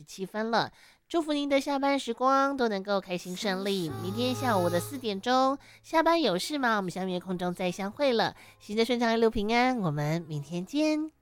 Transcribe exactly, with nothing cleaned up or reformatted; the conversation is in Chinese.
七分了。祝福您的下班时光都能够开心顺利。明天下午的四点钟下班有事吗？我们相约空中再相会了。行得顺畅，一路平安，我们明天见。